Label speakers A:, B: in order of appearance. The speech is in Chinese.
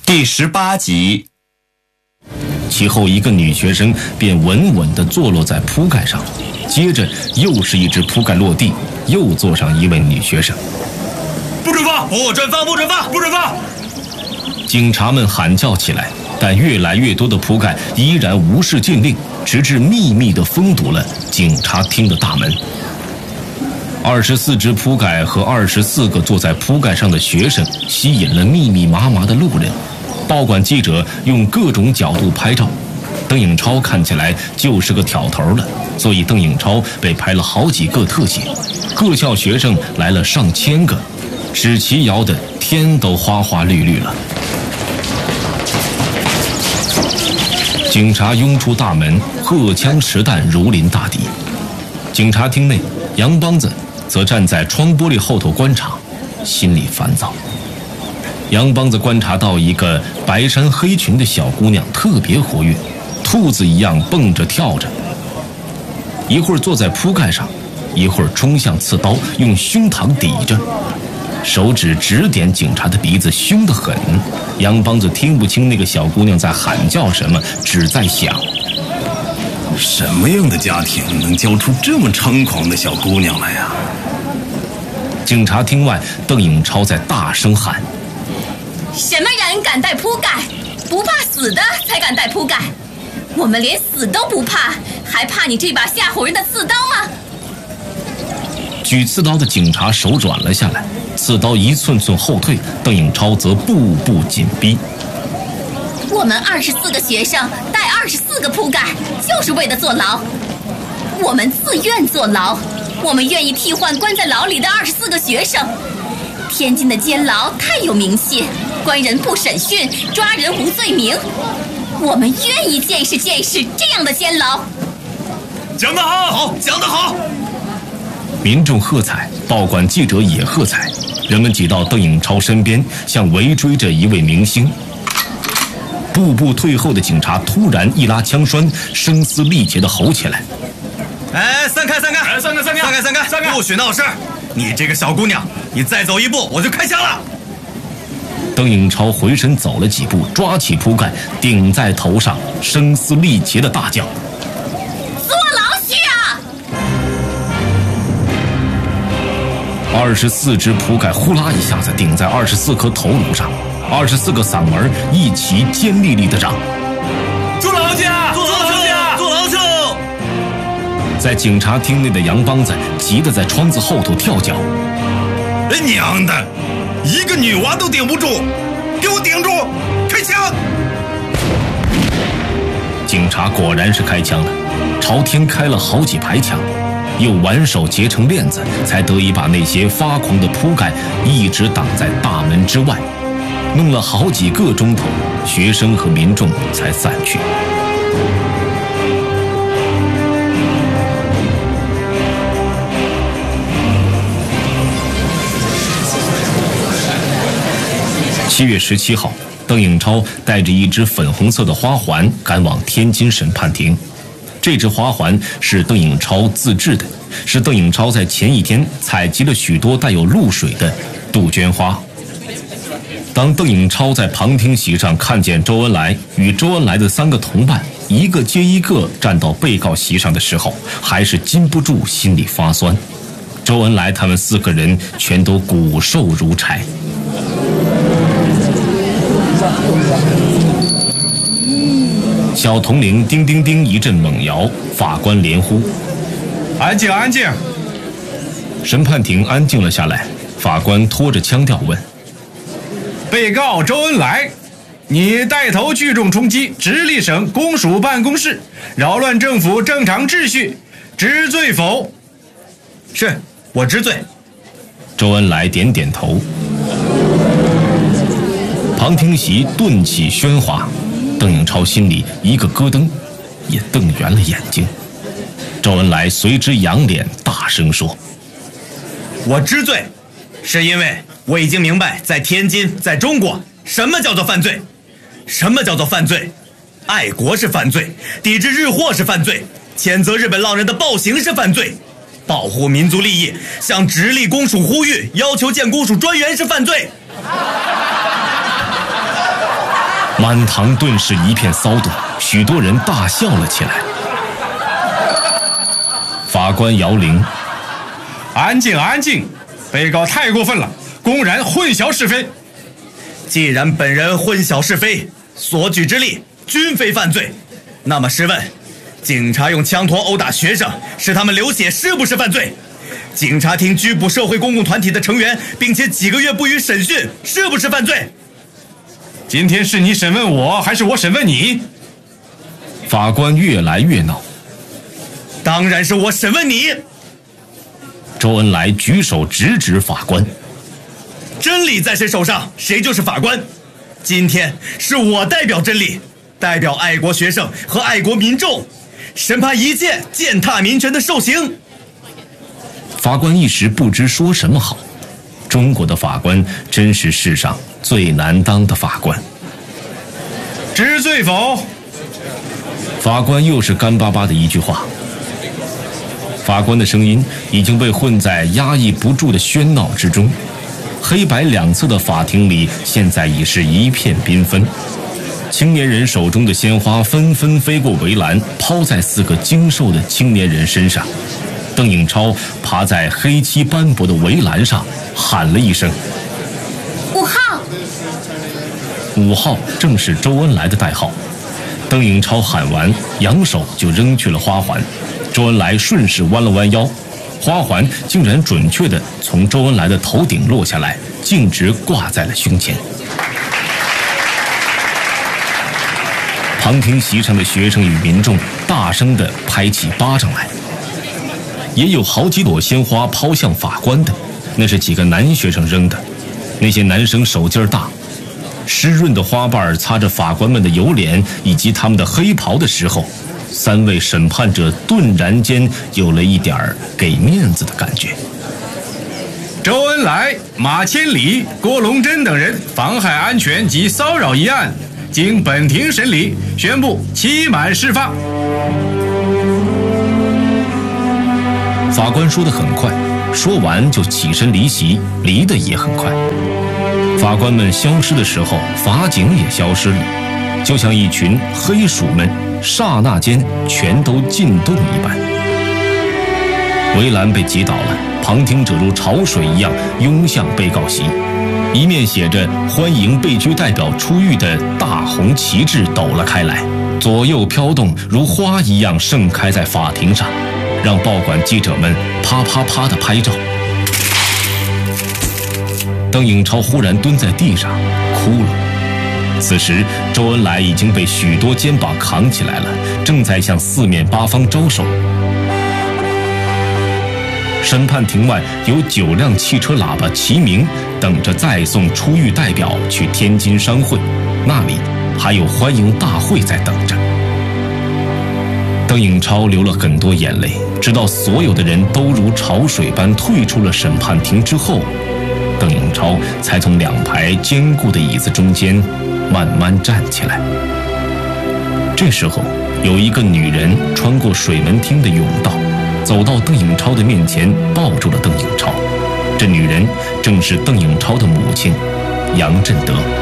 A: 第18集。
B: 其后一个女学生便稳稳地坐落在铺盖上，接着又是一只铺盖落地，又坐上一位女学生。
C: 不准放！不准放！不准放！不准放！
B: 警察们喊叫起来，但越来越多的铺盖依然无视禁令，直至秘密地封堵了警察厅的大门。24只铺盖和24个坐在铺盖上的学生吸引了密密麻麻的路人，报馆记者用各种角度拍照。邓颖超看起来就是个挑头了，所以邓颖超被拍了好几个特写，各校学生来了上千个，使其摇得天都花花绿绿了。警察拥出大门，荷枪实弹如临大敌。警察厅内，杨梆子则站在窗玻璃后头观察，心里烦躁。杨梆子观察到一个白衫黑裙的小姑娘特别活跃，兔子一样蹦着跳着，一会儿坐在铺盖上，一会儿冲向刺刀，用胸膛抵着，手指指点警察的鼻子，凶得很。杨梆子听不清那个小姑娘在喊叫什么，只在想：
D: 什么样的家庭能教出这么猖狂的小姑娘来呀？
B: 警察厅外，邓颖超在大声喊：
E: 什么人敢戴铺盖？不怕死的才敢戴铺盖。我们连死都不怕，还怕你这把吓唬人的刺刀吗？
B: 举刺刀的警察手软了下来，刺刀一寸寸后退，邓颖超则步步紧逼。
E: 我们24个学生带24个铺盖，就是为了坐牢。我们自愿坐牢，我们愿意替换关在牢里的24个学生。天津的监牢太有名气，关人不审讯，抓人无罪名。我们愿意见识见识这样的监牢。
C: 讲得好，好，讲得好！
B: 民众喝彩，报馆记者也喝彩，人们挤到邓颖超身边，像围追着一位明星。步步退后的警察突然一拉枪栓，声嘶力竭地吼起来：
C: 哎，散开，散开！散开，散开！散开，散开！散开！不许闹事！你这个小姑娘，你再走一步，我就开枪了！
B: 邓颖超回身走了几步，抓起铺盖顶在头上，声嘶力竭地大叫：
E: 坐牢去啊
B: ！24只铺盖呼啦一下子顶在24颗头颅上，24个嗓门一齐尖利利地嚷：
C: 坐牢去啊！坐牢去啊！坐牢去！
B: 在警察厅内的杨梆子急得在窗子后头跳脚：
D: 娘的，一个女娃都顶不住，给我顶住！开枪！
B: 警察果然是开枪了，朝天开了好几排枪，又挽手结成链子，才得以把那些发狂的铺盖一直挡在大门之外。弄了好几个钟头，学生和民众才散去。7月17号，邓颖超带着一只粉红色的花环赶往天津审判庭。这只花环是邓颖超自制的，是邓颖超在前一天采集了许多带有露水的杜鹃花。当邓颖超在旁听席上看见周恩来与周恩来的3个同伴一个接一个站到被告席上的时候，还是禁不住心里发酸。周恩来他们4个人全都骨瘦如柴。小铜铃叮叮叮一阵猛摇，法官连呼：
C: 安静，安静！
B: 审判庭安静了下来，法官拖着腔调问：
F: 被告周恩来，你带头聚众冲击直隶省公署办公室，扰乱政府正常秩序，知罪否？
C: 是，我知罪。
B: 周恩来点点头。旁听席顿起喧哗，邓颖超心里一个咯噔，也瞪圆了眼睛。周恩来随之仰脸大声说：
C: 我知罪，是因为我已经明白，在天津，在中国，什么叫做犯罪？什么叫做犯罪？爱国是犯罪，抵制日货是犯罪，谴责日本浪人的暴行是犯罪，保护民族利益，向直隶公署呼吁，要求建公署专员是犯罪。
B: 满堂顿时一片骚动，许多人大笑了起来。法官摇铃：“
F: 安静，安静！被告太过分了，公然混淆是非。
C: 既然本人混淆是非，所举之例均非犯罪，那么试问，警察用枪托殴打学生，使他们流血，是不是犯罪？警察厅拘捕社会公共团体的成员，并且几个月不予审讯，是不是犯罪？
F: 今天是你审问我，还是我审问你？”
B: 法官越来越恼：“
C: 当然是我审问你！”
B: 周恩来举手直指法官：“
C: 真理在谁手上，谁就是法官。今天是我代表真理，代表爱国学生和爱国民众，审判一切践踏民权的受刑。”
B: 法官一时不知说什么好。中国的法官真是世上最难当的法官。
F: 知罪否？
B: 法官又是干巴巴的一句话。法官的声音已经被混在压抑不住的喧闹之中，黑白两侧的法庭里现在已是一片缤纷。青年人手中的鲜花纷纷飞过围栏，抛在4个精瘦的青年人身上。邓颖超爬在黑漆斑驳的围栏上，喊了一声
E: ：“5号。”
B: 5号正是周恩来的代号。邓颖超喊完，扬手就扔去了花环。周恩来顺势弯了弯腰，花环竟然准确地从周恩来的头顶落下来，径直挂在了胸前。旁听席上的学生与民众大声地拍起巴掌来。也有好几朵鲜花抛向法官的，那是几个男学生扔的。那些男生手劲儿大，湿润的花瓣擦着法官们的油脸以及他们的黑袍的时候，3位审判者顿然间有了一点给面子的感觉。
F: 周恩来、马千里、郭龙珍等人妨害安全及骚扰一案，经本庭审理，宣布期满释放。
B: 法官说得很快，说完就起身离席，离得也很快。法官们消失的时候，法警也消失了，就像一群黑鼠们刹那间全都进洞一般。围栏被击倒了，旁听者如潮水一样涌向被告席，一面写着欢迎被拘代表出狱的大红旗帜抖了开来，左右飘动，如花一样盛开在法庭上，让报馆记者们啪啪啪地拍照。邓颖超忽然蹲在地上哭了。此时周恩来已经被许多肩膀扛起来了，正在向4面8方招手。审判庭外有9辆汽车喇叭齐鸣，等着再送出狱代表去天津商会，那里还有欢迎大会在等着。邓颖超流了很多眼泪，直到所有的人都如潮水般退出了审判庭之后，邓颖超才从2排坚固的椅子中间慢慢站起来。这时候，有一个女人穿过水门厅的甬道，走到邓颖超的面前，抱住了邓颖超。这女人正是邓颖超的母亲杨振德。